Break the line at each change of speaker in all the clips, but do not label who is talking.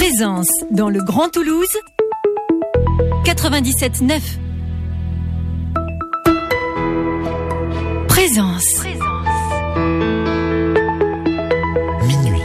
Présence dans le Grand Toulouse 97.9. Présence.
Minuit.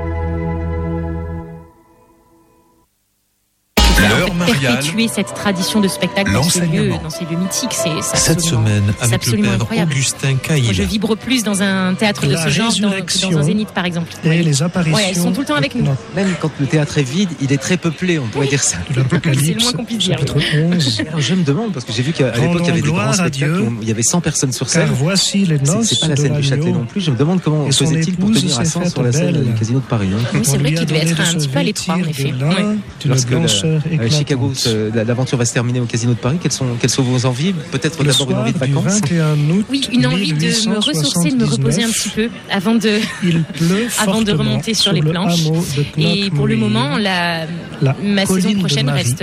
Perpétuer cette tradition de spectacle dans ces lieux mythiques,
Cette semaine, avec le père
incroyable.
Augustin Caïl.
Moi, je vibre plus dans un théâtre de ce genre que dans un zénith, par exemple.
Et les apparitions.
Ouais, elles sont tout le temps avec nous.
Même quand le théâtre est vide, il est très peuplé, on pourrait dire ça.
L'Apocalypse,
c'est le moins qu'on puisse dire.
chapitre 11.
Alors je me demande, parce que j'ai vu qu'à l'époque, il y avait des grands spectacles où il y avait 100 personnes sur scène.
Car voici les noces
C'est pas la
de
scène du Châtelet
l'agneau.
non plus. Je me demande comment
Et son
faisait-il pour
épouse
tenir à
s'est
100
faite
sur la scène
belle.
du Casino de Paris.
Oui, c'est
On
vrai
lui a
qu'il devait
donné
être
de
un
se
petit peu à l'étroit, en
vêtir
effet.
de lin, d'une
Lorsque
blancheur
Chicago,
éclatante.
l'aventure va se terminer au Casino de Paris, quelles sont vos envies? Peut-être
Le
d'abord une
soir
envie de
du
vacances.
21 août
Oui, une envie de me ressourcer, de me reposer un petit peu avant de remonter sur les planches. Et pour le moment, ma saison prochaine reste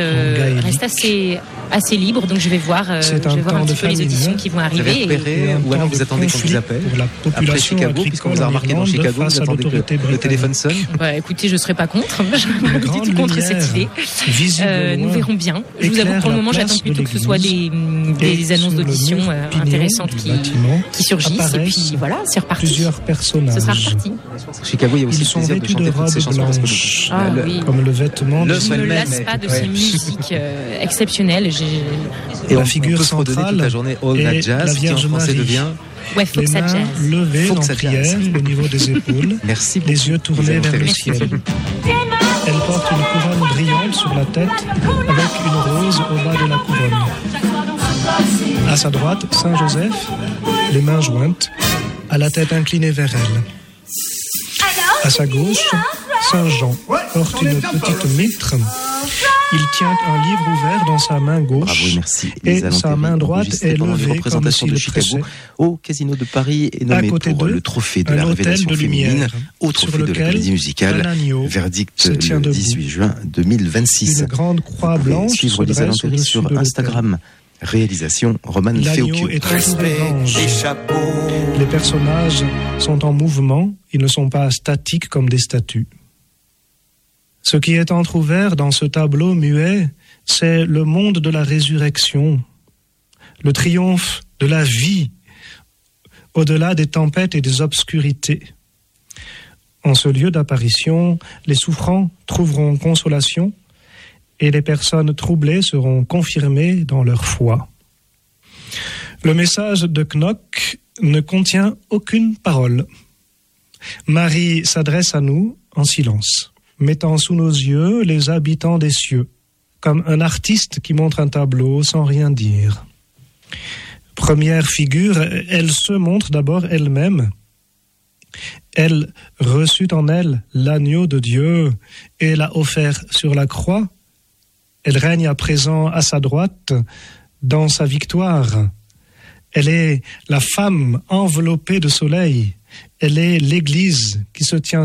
assez libre, donc je vais voir un petit peu les auditions qui vont
Vous avez
arriver.
repéré, ou alors vous attendez qu'on vous appelle après Chicago, puisqu'on vous a remarqué dans Chicago, vous attendez que le téléphone sonne.
Bah, écoutez, je serai pas contre. Je suis pas du tout contre cette idée. Nous verrons bien. Je vous avoue que pour le moment, j'attends plutôt que ce soit des annonces d'audition intéressantes qui surgissent. Et puis voilà, c'est reparti.
Plusieurs personnages.
Ce sera reparti.
Chicago, il y a aussi
Ils
le
sont
plaisir de
vêtus de
chanter toutes ces
robes
chansons parce que
blanches,
Oui.
comme le vêtement
Le
de
Je ne me
même,
lasse pas de ces musiques exceptionnelles.
et
la
on
figure
peut se redonner toute la
centrale
journée All
est
That
la
Jazz, qui en
Vierge
français
Marie.
devient
Ouais, faut
les
que ça
mains
jazz.
levées
Faut que
en
ça
prière
jazz.
au niveau des épaules,
Merci beaucoup.
les yeux tournés vers le
Merci.
ciel. Elle porte une couronne brillante sur la tête avec une rose au bas de la couronne. À sa droite, Saint Joseph, les mains jointes, à la tête inclinée vers elle. À sa gauche, Saint Jean porte une petite mitre. Il tient un livre ouvert dans sa main
Bravo,
gauche
merci.
et
Lisa
sa
Lantéry,
main droite
enregistrée
est
pendant les
levée comme
représentations
s'il
de Chicago
pressait.
au Casino de Paris et
À
nommé
côté
pour
d'eux,
le trophée de
un
la
autel
révélation
de lumière,
féminine au
sur
trophée de la
lequel
comédie
un
musicale.
agneau
Verdict
se tient
le
debout.
18 juin 2026.
Une grande croix blanche
Suivre
se
Lisa
dresse
Lantéry
au-dessus
sur
de l'autel.
Instagram. Réalisation Roman
L'agneau
Feocchio.
est entouré d'anges. Les personnages sont en mouvement, ils ne sont pas statiques comme des statues. Ce qui est entrouvert dans ce tableau muet, c'est le monde de la résurrection, le triomphe de la vie, au-delà des tempêtes et des obscurités. En ce lieu d'apparition, les souffrants trouveront consolation et les personnes troublées seront confirmées dans leur foi. Le message de Knock ne contient aucune parole. Marie s'adresse à nous en silence, mettant sous nos yeux les habitants des cieux, comme un artiste qui montre un tableau sans rien dire. Première figure, elle se montre d'abord elle-même. Elle reçut en elle l'agneau de Dieu et l'a offert sur la croix. Elle règne à présent à sa droite dans sa victoire. Elle est la femme enveloppée de soleil. Elle est l'Église qui se tient